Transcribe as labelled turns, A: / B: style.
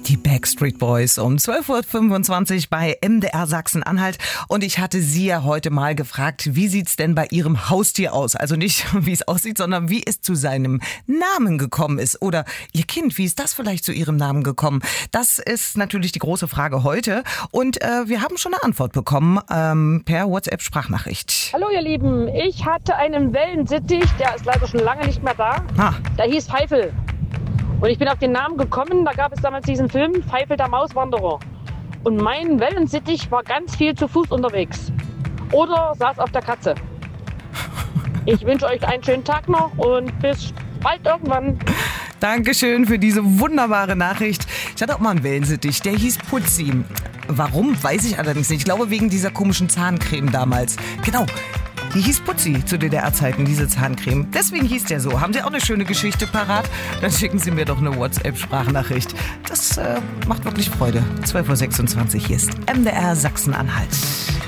A: Die Backstreet Boys um 12.25 Uhr bei MDR Sachsen-Anhalt. Und ich hatte Sie ja heute mal gefragt, wie sieht's denn bei Ihrem Haustier aus? Also nicht, wie es aussieht, sondern wie es zu seinem Namen gekommen ist. Oder Ihr Kind, wie ist das vielleicht zu Ihrem Namen gekommen? Das ist natürlich die große Frage heute. Und wir haben schon eine Antwort bekommen per WhatsApp-Sprachnachricht.
B: Hallo ihr Lieben, ich hatte einen Wellensittich, der ist leider schon lange nicht mehr da. Der hieß Pfeifel. Und ich bin auf den Namen gekommen, da gab es damals diesen Film Pfeifel der Mauswanderer. Und mein Wellensittich war ganz viel zu Fuß unterwegs. Oder saß auf der Katze. Ich wünsche euch einen schönen Tag noch und bis bald irgendwann.
A: Dankeschön für diese wunderbare Nachricht. Ich hatte auch mal einen Wellensittich, der hieß Putzi. Warum, weiß ich allerdings nicht. Ich glaube, wegen dieser komischen Zahncreme damals. Genau. Die hieß Putzi zu DDR-Zeiten, diese Zahncreme. Deswegen hieß der so. Haben Sie auch eine schöne Geschichte parat? Dann schicken Sie mir doch eine WhatsApp-Sprachnachricht. Das macht wirklich Freude. 12.26 Uhr, hier ist MDR Sachsen-Anhalt.